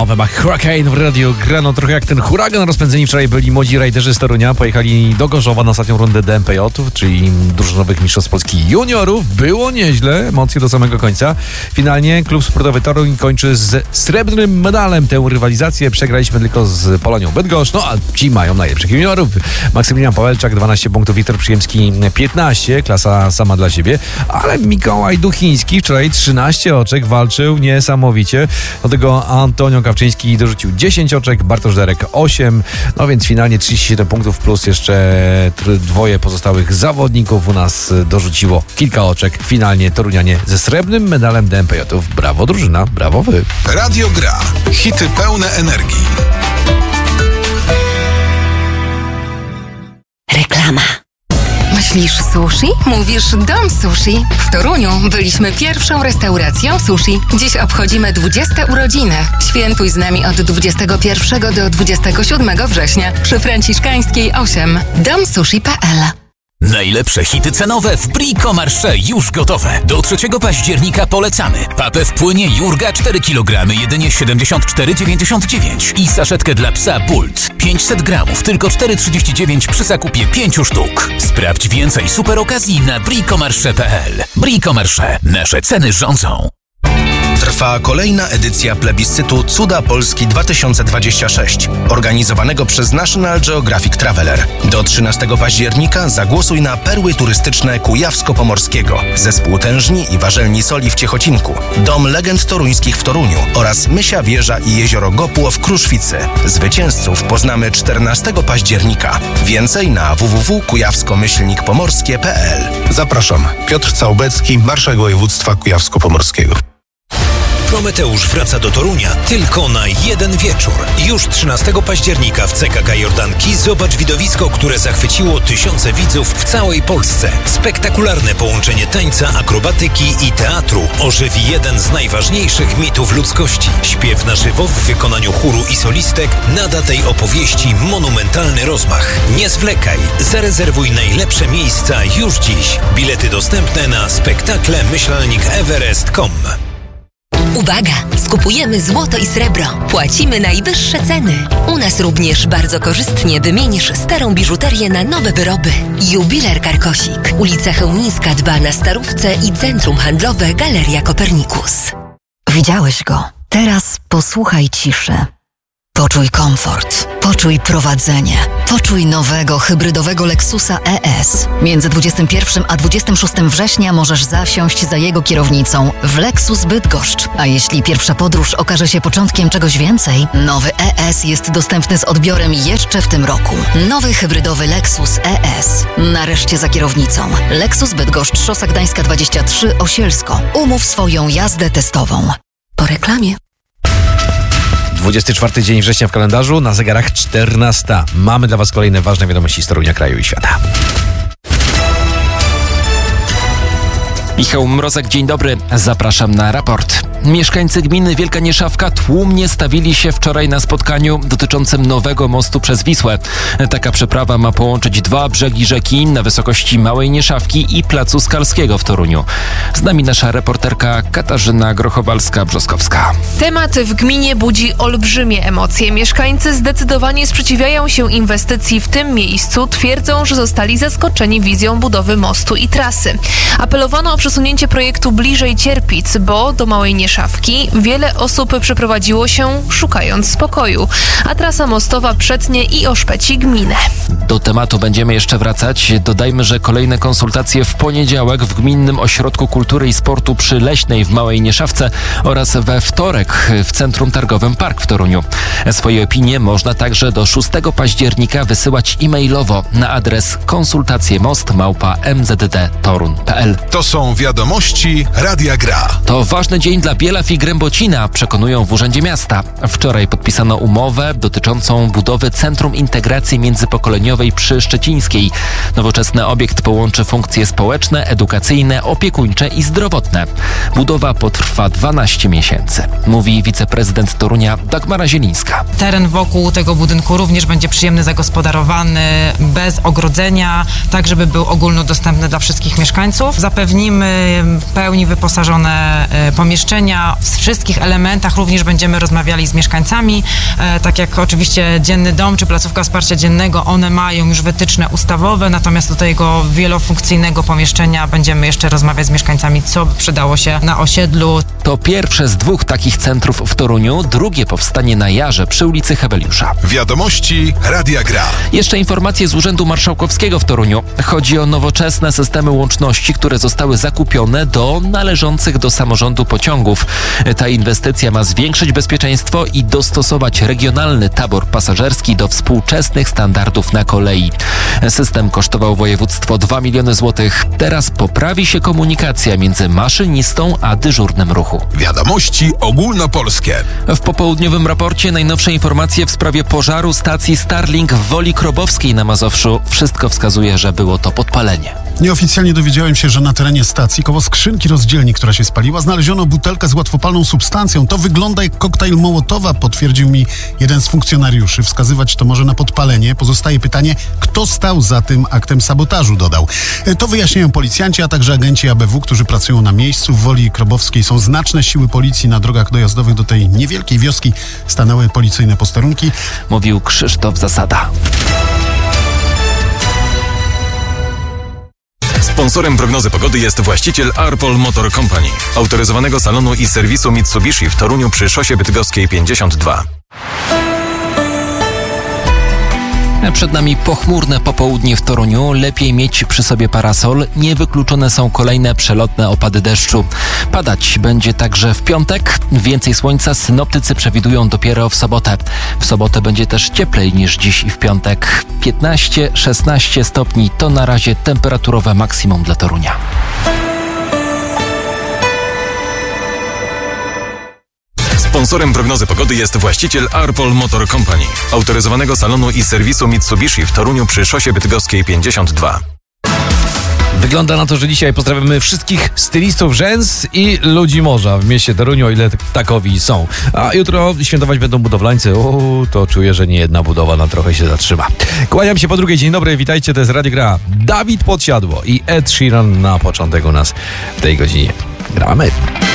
Webach Hurricane w radiu grano trochę jak ten huragan rozpędzeni. Wczoraj byli młodzi rajderzy z Torunia, pojechali do Gorzowa na ostatnią rundę DMPJ, czyli drużynowych mistrzostw Polski juniorów. Było nieźle, emocje do samego końca. Finalnie klub sportowy Toruń kończy z srebrnym medalem tę rywalizację. Przegraliśmy tylko z Polonią Bydgoszcz, no a ci mają najlepszych juniorów. Maksymilian Pawelczak 12 punktów, Wiktor Przyjemski 15, klasa sama dla siebie, ale Mikołaj Duchiński wczoraj 13 oczek, walczył niesamowicie. Do tego Antonio Kawczyński dorzucił 10 oczek, Bartosz Derek 8, no więc finalnie 37 punktów plus jeszcze dwoje pozostałych zawodników u nas dorzuciło kilka oczek. Finalnie Torunianie ze srebrnym medalem DMPJ-ów. Brawo drużyna, brawo wy. Radio Gra. Hity pełne energii. Reklama. Myślisz sushi? Mówisz Dom Sushi. W Toruniu byliśmy pierwszą restauracją sushi. Dziś obchodzimy 20 urodziny. Świętuj z nami od 21 do 27 września przy Franciszkańskiej 8. domsushi.pl. Najlepsze hity cenowe w Bricomarché już gotowe. Do 3 października polecamy. Papę w płynie Jurga 4 kg, jedynie 74,99 i saszetkę dla psa Bult 500 gramów, tylko 4,39 przy zakupie 5 sztuk. Sprawdź więcej super okazji na bricomarché.pl. Bricomarché. Nasze ceny rządzą. Trwa kolejna edycja plebiscytu Cuda Polski 2026, organizowanego przez National Geographic Traveler. Do 13 października zagłosuj na perły turystyczne Kujawsko-Pomorskiego, Zespół Tężni i Warzelni Soli w Ciechocinku, Dom Legend Toruńskich w Toruniu oraz Mysia Wieża i Jezioro Gopło w Kruszwicy. Zwycięzców poznamy 14 października. Więcej na www.kujawsko-pomorskie.pl. Zapraszam. Piotr Całbecki, Marszałek Województwa Kujawsko-Pomorskiego. Prometeusz wraca do Torunia tylko na jeden wieczór. Już 13 października w CKK Jordanki zobacz widowisko, które zachwyciło tysiące widzów w całej Polsce. Spektakularne połączenie tańca, akrobatyki i teatru ożywi jeden z najważniejszych mitów ludzkości. Śpiew na żywo w wykonaniu chóru i solistek nada tej opowieści monumentalny rozmach. Nie zwlekaj, zarezerwuj najlepsze miejsca już dziś. Bilety dostępne na spektakle-everest.com. Uwaga! Skupujemy złoto i srebro. Płacimy najwyższe ceny. U nas również bardzo korzystnie wymienisz starą biżuterię na nowe wyroby. Jubiler Karkosik. Ulica Chełmińska 2 na Starówce i Centrum Handlowe Galeria Kopernikus. Widziałeś go. Teraz posłuchaj ciszy. Poczuj komfort, poczuj prowadzenie, poczuj nowego, hybrydowego Lexusa ES. Między 21 a 26 września możesz zasiąść za jego kierownicą w Lexus Bydgoszcz. A jeśli pierwsza podróż okaże się początkiem czegoś więcej, nowy ES jest dostępny z odbiorem jeszcze w tym roku. Nowy hybrydowy Lexus ES. Nareszcie za kierownicą. Lexus Bydgoszcz, Szosa Gdańska 23, Osielsko. Umów swoją jazdę testową. Po reklamie. 24 dzień września w kalendarzu, na zegarach 14. Mamy dla Was kolejne ważne wiadomości z Torunia, kraju i świata. Michał Mrozek, dzień dobry. Zapraszam na raport. Mieszkańcy gminy Wielka Nieszawka tłumnie stawili się wczoraj na spotkaniu dotyczącym nowego mostu przez Wisłę. Taka przeprawa ma połączyć dwa brzegi rzeki na wysokości Małej Nieszawki i Placu Skalskiego w Toruniu. Z nami nasza reporterka Katarzyna Grochowalska-Brzoskowska. Temat w gminie budzi olbrzymie emocje. Mieszkańcy zdecydowanie sprzeciwiają się inwestycji w tym miejscu. Twierdzą, że zostali zaskoczeni wizją budowy mostu i trasy. Apelowano o przesunięcie projektu bliżej Cierpic, bo do Małej Nieszawki wiele osób przeprowadziło się szukając spokoju, a trasa mostowa przetnie i oszpeci gminę. Do tematu będziemy jeszcze wracać. Dodajmy, że kolejne konsultacje w poniedziałek w Gminnym Ośrodku Kultury i Sportu przy Leśnej w Małej Nieszawce oraz we wtorek w Centrum Targowym Park w Toruniu. Swoje opinie można także do 6 października wysyłać e-mailowo na adres konsultacjemost@mzd-torun.pl. To są wiadomości Radia Gra. To ważny dzień dla Bielaw i Grębocina, przekonują w Urzędzie Miasta. Wczoraj podpisano umowę dotyczącą budowy Centrum Integracji Międzypokoleniowej przy Szczecińskiej. Nowoczesny obiekt połączy funkcje społeczne, edukacyjne, opiekuńcze i zdrowotne. Budowa potrwa 12 miesięcy, mówi wiceprezydent Torunia Dagmara Zielińska. Teren wokół tego budynku również będzie przyjemny, zagospodarowany, bez ogrodzenia, tak żeby był ogólnodostępny dla wszystkich mieszkańców. Zapewnimy Mamy w pełni wyposażone pomieszczenia. W wszystkich elementach również będziemy rozmawiali z mieszkańcami. Tak jak oczywiście Dzienny Dom czy placówka wsparcia dziennego, one mają już wytyczne ustawowe, natomiast do tego wielofunkcyjnego pomieszczenia będziemy jeszcze rozmawiać z mieszkańcami, co by przydało się na osiedlu. To pierwsze z 2 takich centrów w Toruniu, drugie powstanie na Jarze przy ulicy Heweliusza. Wiadomości Radia Gra. Jeszcze informacje z Urzędu Marszałkowskiego w Toruniu. Chodzi o nowoczesne systemy łączności, które zostały zakupione do należących do samorządu pociągów. Ta inwestycja ma zwiększyć bezpieczeństwo i dostosować regionalny tabor pasażerski do współczesnych standardów na kolei. System kosztował województwo 2 miliony złotych. Teraz poprawi się komunikacja między maszynistą a dyżurnym ruchu. Wiadomości ogólnopolskie. W popołudniowym raporcie najnowsze informacje w sprawie pożaru stacji Starlink w Woli Krobowskiej na Mazowszu. Wszystko wskazuje, że było to podpalenie. Nieoficjalnie dowiedziałem się, że na terenie stacji koło skrzynki rozdzielni, która się spaliła, znaleziono butelkę z łatwopalną substancją. To wygląda jak koktajl Mołotowa, potwierdził mi jeden z funkcjonariuszy. Wskazywać to może na podpalenie. Pozostaje pytanie, kto stał za tym aktem sabotażu, dodał. To wyjaśniają policjanci, a także agenci ABW, którzy pracują na miejscu. W Woli Krobowskiej są znaczne siły policji. Na drogach dojazdowych do tej niewielkiej wioski stanęły policyjne posterunki. Mówił Krzysztof Zasada. Sponsorem prognozy pogody jest właściciel Arpol Motor Company, autoryzowanego salonu i serwisu Mitsubishi w Toruniu przy Szosie Bydgoskiej 52. Przed nami pochmurne popołudnie w Toruniu. Lepiej mieć przy sobie parasol. Niewykluczone są kolejne przelotne opady deszczu. Padać będzie także w piątek. Więcej słońca synoptycy przewidują dopiero w sobotę. W sobotę będzie też cieplej niż dziś i w piątek. 15-16 stopni to na razie temperaturowe maksimum dla Torunia. Sponsorem prognozy pogody jest właściciel Arpol Motor Company, autoryzowanego salonu i serwisu Mitsubishi w Toruniu przy Szosie Bydgoskiej 52. Wygląda na to, że dzisiaj pozdrawiamy wszystkich stylistów rzęs i ludzi morza w mieście Toruniu, o ile takowi są. A jutro świętować będą budowlańcy. To czuję, że nie jedna budowa na trochę się zatrzyma. Kłaniam się po drugiej. Dzień dobry, witajcie, to jest Radio Gra. Dawid Podsiadło i Ed Sheeran na początek u nas w tej godzinie. Gramy.